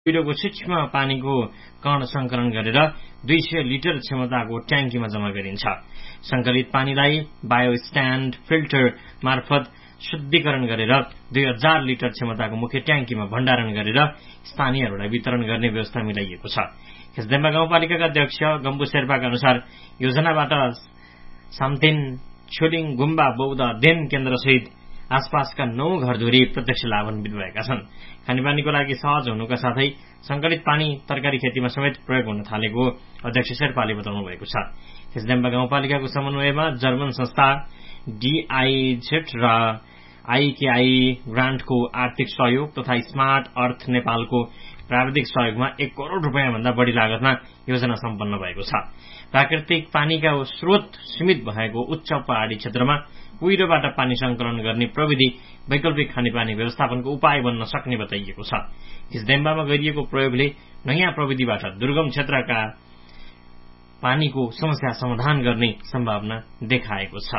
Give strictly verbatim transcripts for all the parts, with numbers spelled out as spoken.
कुइरोको सूक्ष्म पानीको कण संकलन गरेर दुई सय लिटर क्षमताको ट्याङ्कीमा जम्मा गरिन्छ। संकलित पानीलाई बायोस्ट्यान्ड फिल्टर मार्फत शुद्धिकरण गरेर दुई हजार लिटर क्षमताको मुख्य ट्याङ्कीमा भण्डारण गरेर स्थानीयहरूलाई वितरण गर्ने व्यवस्था मिलाइएको छ। खिच्देम्बा गाउँपालिकाका अध्यक्ष गम्बु शेर्पाका अनुसार योजनाबाट साम्तेन, छोलिङ गुम्बा बौद्ध अध्ययन केन्द्रसहित आसपासका नौ घरधुरी प्रत्यक्ष लाभान्वित भएका छन्। खानेपानीको लागि सहज हुनुका साथै संकलित पानी तरकारी खेतीमा समेत प्रयोग हुन थालेको अध्यक्ष शेर्पाले बताउनु भएको छ। खिच्देम्बा गाउँपालिकाको समन्वयमा जर्मन संस्था डीआईजेड र आईकेआई ग्रान्टको आर्थिक सहयोग तथा स्मार्ट अर्थ नेपालको प्राविधिक सहयोगमा एक करोड़ रूपियाँ भन्दा बढ़ी लागतमा योजना सम्पन्न भएको छ। प्राकृतिक पानीका स्रोत सीमित भएको उच्च पहाड़ी क्षेत्रमा कुइरोबाट पानी संकलन गर्ने प्रविधि वैकल्पिक खानेपानी व्यवस्थापनको उपाय बन्न सक्ने बताइएको छ। खिच्देम्बामा गरिएको प्रयोगले नयाँ प्रविधिबाट दुर्गम क्षेत्रका पानीको समस्या समाधान गर्ने सम्भावना देखाएको छ।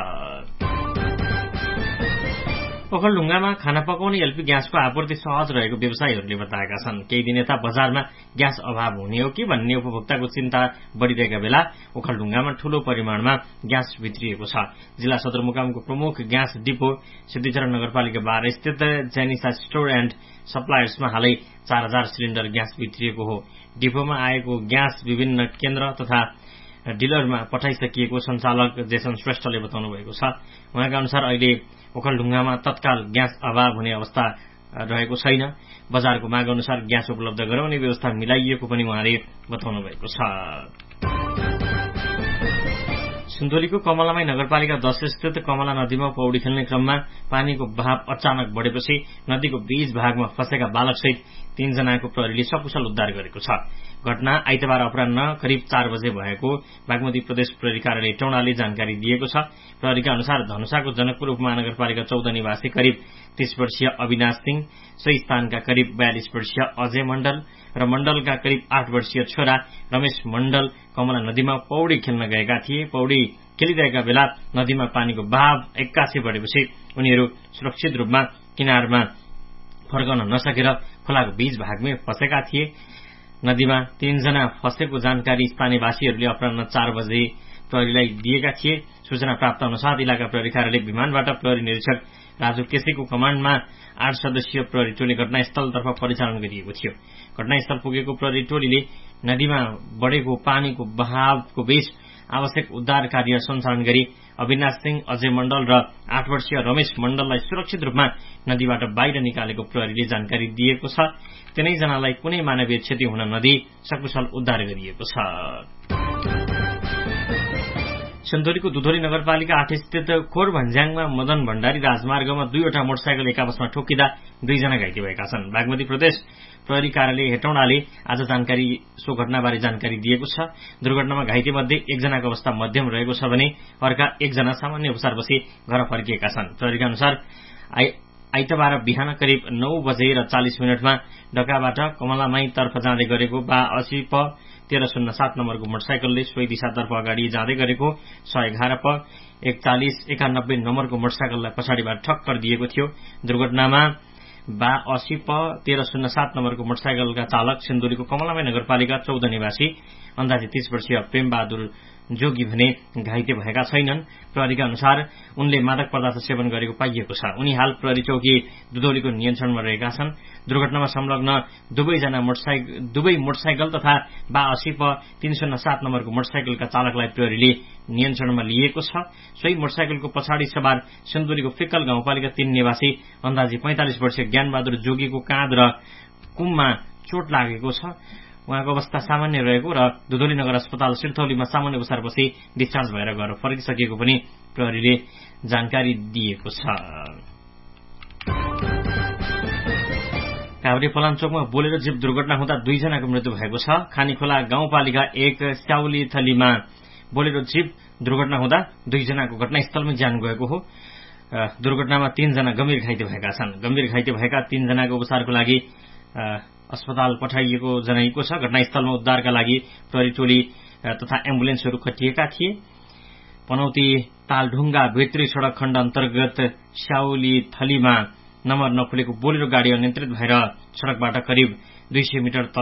ओखलढुङ्गामा खाना पकाउने एलपी ग्यासको आपूर्ति सहज रहेको व्यवसायीहरूले बताएका छन्। केही दिन यता बजारमा ग्यास अभाव हुने हो कि भन्ने उपभोक्ताको चिन्ता बढ़िरहेका बेला ओखलढुङ्गामा ठूलो परिमाणमा ग्यास भित्रिएको छ। जिल्ला सदरमुकामको प्रमुख ग्यास डिपो सिद्धिचरण नगरपालिका बाह्र स्थित जेनिसा स्टोर एण्ड सप्लायर्समा हालै चार हजार सिलिण्डर ग्यास भित्रिएको हो। डिपोमा आएको ग्यास विभिन्न केन्द्र तथा डिलरमा पठाइसकिएको संचालक जेसन श्रेष्ठले बताउनु भएको छ। उहाँका अनुसार अहिले ओखलढुङ्गामा तत्काल ग्यास अभाव हुने अवस्था रहेको छैन। बजारको माग अनुसार ग्यास उपलब्ध गराउने व्यवस्था मिलाइएको पनि उहाँले बताउनु भएको छ। सुन्दोलीको कमलामाई नगरपालिका दश स्थित कमला नदीमा पौडी खेल्ने क्रममा पानीको बहाव अचानक बढेपछि नदीको बीच भागमा फँसेका बालकसहित तीनजनाको प्रहरीले सकुशल उद्धार गरेको छ। घटना आइतबार अपराह्न करिब चार बजे भएको बागमती प्रदेश प्रहरी कार्यालय टौणाले जानकारी दिएको छ। प्रहरीका अनुसार धनुषाको जनकपुर उपमहानगरपालिका चौध निवासी करिब तीस वर्षीय अविनाश सिंह, सोही स्थानका करिब बयालिस वर्षीय अजय मण्डल र मण्डलका करिब आठ वर्षीय छोरा रमेश मण्डल कमला नदीमा पौडी खेल्न गएका थिए। पौडी खेलिरहेका बेला नदीमा पानीको बहाव एक्कासी बढेपछि उनीहरू सुरक्षित रूपमा किनारमा फर्कन नसकेर खोलाको बीच भागमै फँसेका थिए। नदीमा तीनजना फँसेको जानकारी स्थानीयवासीहरूले अपराह्न चार बजे प्रहरीलाई दिएका थिए। सूचना प्राप्त अनुसार इलाका प्रहरी कार्यालय विमानबाट प्रहरी निरीक्षक राजु केसीको कमाण्डमा आठ सदस्यीय प्रहरी टोली घटनास्थलतर्फ परिचालन गरिएको थियो। घटनास्थल पुगेको प्रहरी टोलीले नदीमा बढ़ेको पानीको बहावको बीच आवश्यक उद्धार कार्य सञ्चालन गरी अविनाश सिंह, अजय मण्डल र आठ वर्षीय रमेश मण्डललाई सुरक्षित रूपमा नदीबाट बाहिर निकालेको प्रहरीले जानकारी दिएको छ। तीनैजनालाई कुनै मानवीय क्षति हुन नदिई सकुशल उद्धार गरिएको छ। सुन्दोलीको दुधोली नगरपालिका आठ स्थित खोर भन्ज्याङमा मदन भण्डारी राजमार्गमा दुईवटा मोटरसाइकल एकापसमा ठोकिँदा दुईजना घाइते भएका छन्। बागमती प्रदेश प्रहरी कार्यालय हेटौँडाले आज जानकारी सो घटनाबारे जानकारी दिएको छ। दुर्घटनामा घाइते मध्ये एकजनाको अवस्था मध्यम रहेको छ भने अर्का एकजना सामान्य उपचारपछि घर फर्किएका छन्। प्रहरीका अनुसार आइतबार बिहान करिब नौ बजे र चालिस मिनटमा डकाबाट कमलामाई तर्फ जाँदै गरेको बा अस्सी प तेह्र शून्य सात नम्बरको मोटरसाइकलले सोही दिशातर्फ अगाडि जाँदै गरेको सय एघार प एकचालिस एकानब्बे नम्बरको मोटरसाइकललाई पछाडिबाट ठक्कर दिएको थियो। दुर्घटनामा बा अस्सी प तेह्र शून्य सात नम्बरको मोटरसाइकलका चालक सिन्धुलीको कमलामाई नगरपालिका चौध निवासी अन्दाजी तीस वर्षीय प्रेमबहादुर जोगी भने घाइते भएका छैनन्। प्रहरीका अनुसार उनले मादक पदार्थ सेवन गरेको पाइएको छ। उनी हाल प्रहरी चौकी दुधौलीको नियन्त्रणमा रहेका छन्। दुर्घटनामा संलग्न दुवैजना मोटरसाइकल दुवै मोटरसाइकल तथा बा अस्सी प तीन शून्य सात नम्बरको मोटरसाइकलका चालकलाई प्रहरीले नियन्त्रणमा लिएको छ। सोही मोटरसाइकलको पछाडि सवार सिन्धुलीको फिक्कल गाउँपालिका तीन निवासी अन्दाजी पैंतालिस वर्षीय ज्ञानबहादुर जोगीको काँध र कुममा चोट लागेको छ। उहाँको अवस्था सामान्य रहेको र दुधौली नगर अस्पताल सिरथौलीमा सामान्य उपचारपछि डिस्चार्ज भएर घर फर्किसकेको पनि प्रहरीले जानकारी दिएको छ। काभ्रे पलाञ्चोकमा बोलेरो जीप दुर्घटना हुँदा दुईजनाको मृत्यु भएको छ। खानीखोला गाउँपालिका एक स्याउली थलीमा बोलेरो जीप दुर्घटना हुँदा दुईजनाको घटनास्थलमै ज्यान गएको हो। दुर्घटनामा तीनजना गम्भीर घाइते भएका छन्। गम्भीर घाइते भएका तीनजनाको उपचारको लागि अस्पताल पठाइएको जनाइएको छ। घटनास्थलमा उद्धारका लागि प्रहरी टोली तथा एम्बुलेन्सहरू खटिएका थिए। पनौती तालढुङ्गा भित्री सड़क खण्ड अन्तर्गत स्याउली थलीमा नम्बर नखुलेको बोलेरो गाडी अनियन्त्रित भएर सड़कबाट करिब दुई सय मिटर